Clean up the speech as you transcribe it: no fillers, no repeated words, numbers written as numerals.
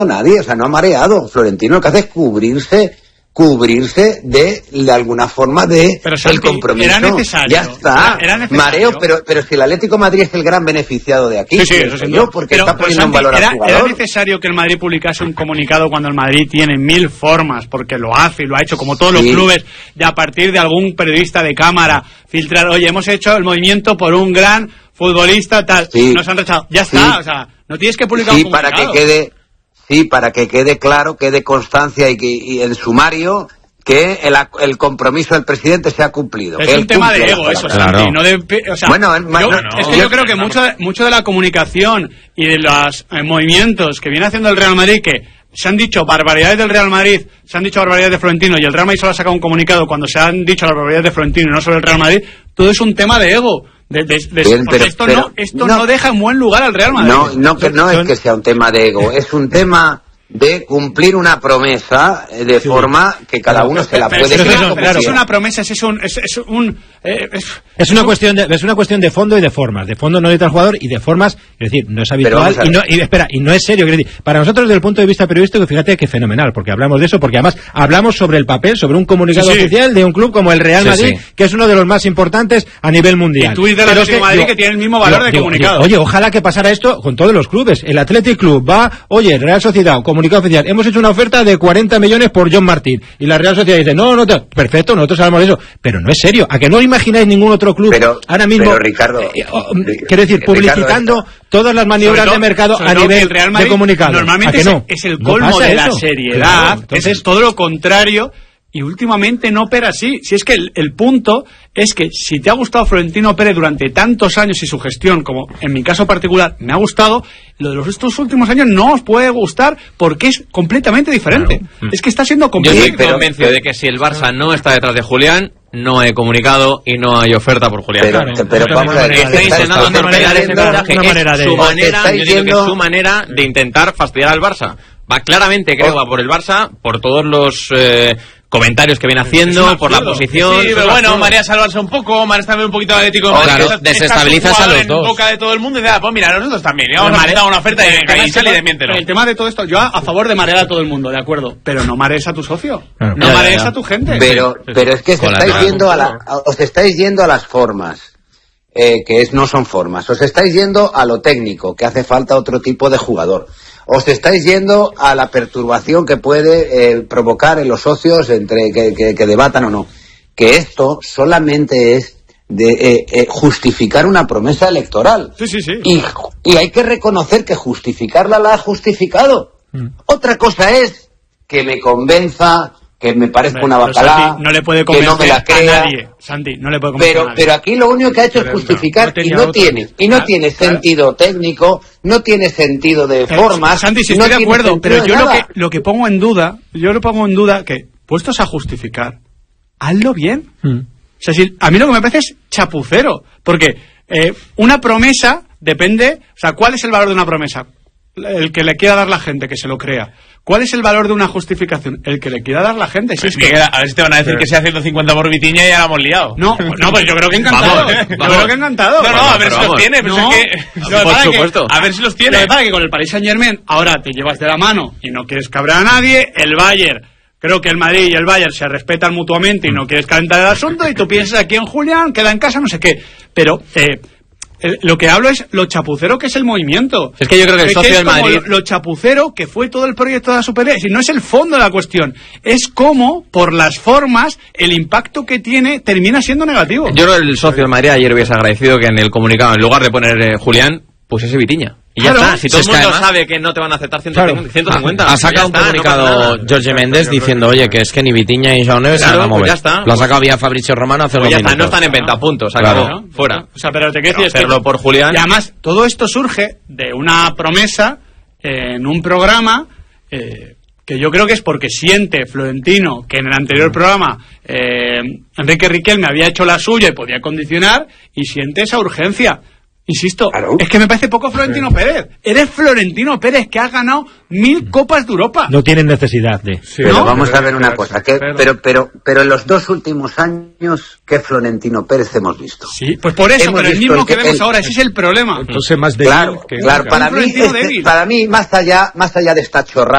nadie, o sea, no ha mareado. Florentino lo que hace es cubrirse de alguna forma de el compromiso. Era necesario. Ya está. Era necesario. Mareo, pero si el Atlético de Madrid es el gran beneficiado de aquí. Sí, eso sí. Porque está poniendo en valor al jugador. Era necesario que el Madrid publicase un comunicado cuando el Madrid tiene 1000 formas, porque lo hace y lo ha hecho como todos los clubes, de a partir de algún periodista de cámara filtrar, oye, hemos hecho el movimiento por un gran futbolista, tal, nos han rechazado. Ya está, o sea, no tienes que publicar un comunicado. Para que quede claro, quede constancia y el sumario que el compromiso del presidente se ha cumplido. Es un tema de ego, eso, Santi. No de, o sea, yo creo que mucho de la comunicación y de los movimientos que viene haciendo el Real Madrid, que se han dicho barbaridades del Real Madrid, se han dicho barbaridades de Florentino, y el Real Madrid solo ha sacado un comunicado cuando se han dicho las barbaridades de Florentino y no sobre el Real Madrid, todo es un tema de ego. Esto no deja en buen lugar al Real Madrid. No es que sea un tema de ego, es un tema de cumplir una promesa de forma que cada uno se la puede creer. Pero es una promesa, es una cuestión de fondo y de formas. De fondo no de tal jugador, y de formas, es decir, no es habitual y no es serio. Es decir, para nosotros desde el punto de vista periodístico, fíjate que fenomenal, porque hablamos de eso, porque además hablamos sobre el papel, sobre un comunicado oficial de un club como el Real Madrid, que es uno de los más importantes a nivel mundial. Y tú dices Atlético de Madrid que tiene el mismo valor de comunicado. Oye, ojalá que pasara esto con todos los clubes. El Athletic Club va, oye, Real Sociedad, comunicado oficial, hemos hecho una oferta de 40 millones por John Martín, y la Real Sociedad dice, perfecto, nosotros sabemos de eso, pero no es serio. ¿A que no imagináis ningún otro club ahora mismo, Ricardo, quiero decir, publicitando todas las maniobras de mercado a nivel de comunicado? Normalmente es el colmo de la seriedad, es todo lo contrario, y últimamente no opera así. Si es que el punto es que si te ha gustado Florentino Pérez durante tantos años y su gestión, como en mi caso particular me ha gustado, lo de estos últimos años no os puede gustar porque es completamente diferente. Claro. Es que está siendo completamente. Yo estoy convencido de que si el Barça no está detrás de Julián, no hay comunicado y no hay oferta por Julián. Pero vamos a ver, estáis intentando pegar ese mensaje. Es su manera de intentar fastidiar al Barça. Va claramente, creo, va por el Barça, por todos los comentarios que viene haciendo, por la posición. Sí, pero bueno, María salvarse un poco, María está un poquito atlético. Claro, desestabilizas a los dos. En boca de todo el mundo y dice, pues mira, nosotros también. Y vamos a dar una oferta y sale y desmiéntelo. El tema de todo esto, yo a favor de marear a todo el mundo, de acuerdo, pero no marees a tu socio. No marees a tu gente. Pero es que os estáis yendo a las formas. No son formas. Os estáis yendo a lo técnico, que hace falta otro tipo de jugador. Os estáis yendo a la perturbación que puede provocar en los socios entre que debatan o no. Que esto solamente es de justificar una promesa electoral. Sí. Y hay que reconocer que justificarla la ha justificado. Otra cosa es que me convenza, que me parezca una bacalá, Santi, no le puede convencer que no me la crea, a nadie. Santi, no le puede convencer a nadie. Pero aquí lo único que ha hecho es justificar y no tiene sentido técnico, no tiene sentido de formas. Santi, sí, estoy de acuerdo, pero yo lo que pongo en duda, que puestos a justificar, hazlo bien. O sea, a mí lo que me parece es chapucero, porque una promesa depende, o sea, ¿cuál es el valor de una promesa? El que le quiera dar la gente, que se lo crea. ¿Cuál es el valor de una justificación? El que le quiera dar la gente. Si es que, a ver si te van a decir que sea 150 por Vitinha y ya la hemos liado. No, pues yo creo que encantado. No, a ver si los tiene. Por supuesto. A ver si los tiene. Lo que pasa es que con el Paris Saint-Germain ahora te llevas de la mano y no quieres cabrear a nadie. El Bayern, creo que el Madrid y el Bayern se respetan mutuamente y no quieres calentar el asunto, y tú piensas aquí en Julián, queda en casa, no sé qué. Pero lo que hablo es lo chapucero que es el movimiento. Es que yo creo que el socio del Madrid, lo chapucero que fue todo el proyecto de la Superliga. Si no es el fondo de la cuestión, es cómo, por las formas, el impacto que tiene termina siendo negativo. Yo creo que el socio del Madrid ayer hubiese agradecido que en el comunicado, en lugar de poner Julián, pusiese Vitinha. Y ya está, si todo el mundo sabe que no te van a aceptar 150. Ha sacado un comunicado Jorge Méndez diciendo, oye, que es que ni Vitinha ni Joao Neves se van a mover. Ya está. Lo ha sacado vía Fabrizio Romano hace unos minutos. No están en venta, punto. Fuera. O sea, pero te quiero decir, hacerlo por Julián. Y además, todo esto surge de una promesa en un programa que yo creo que es porque siente Florentino que en el anterior programa Enrique Riquelme había hecho la suya y podía condicionar, y siente esa urgencia. Insisto, es que me parece poco Florentino Pérez. Eres Florentino Pérez, que has ganado 1000 Copas de Europa. No tienen necesidad de... Pero vamos a ver una cosa, pero en los 2 últimos años, ¿qué Florentino Pérez hemos visto? Sí, pues por eso, pero el mismo que vemos ahora, ese es el problema. Entonces más débil. Claro, para mí, más allá de esta chorrada